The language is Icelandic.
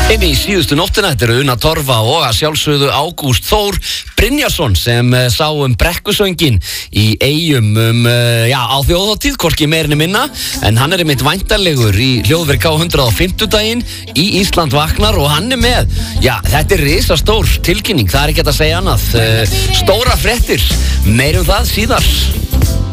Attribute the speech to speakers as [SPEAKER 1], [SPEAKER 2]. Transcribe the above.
[SPEAKER 1] Inn í síðustu nóttina, þetta eru Una Torfa og að sjálfsögðu Ágúst Þór Brynjarsson sem sá brekkusöngin í Eyjum á þjóðhátíð, hvorki meirinni minna, en hann einmitt væntanlegur í hljóðverk K100 á 50-daginn í Ísland vaknar og hann með, þetta risastór tilkynning, það ekki hægt að segja annað, stóra fréttir, meirum það síðar.